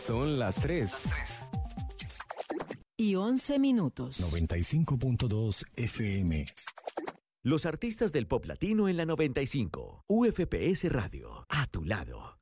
Son las 3. Y 11 minutos. 95.2 FM. Los artistas del pop latino en la 95. UFPS Radio. A tu lado.